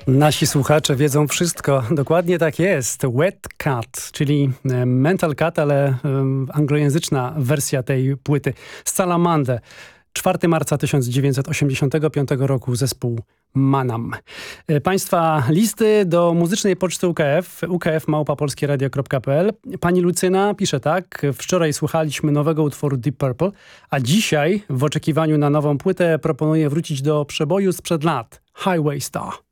Nasi słuchacze wiedzą wszystko. Dokładnie tak jest. Wet Cat, czyli Mental Cat, ale anglojęzyczna wersja tej płyty. Salamander. 4 marca 1985 roku zespół Manam. Państwa listy do muzycznej poczty UKF, ukf@polskieradio.pl. Pani Lucyna pisze tak: wczoraj słuchaliśmy nowego utworu Deep Purple, a dzisiaj w oczekiwaniu na nową płytę proponuję wrócić do przeboju sprzed lat. Highway Star.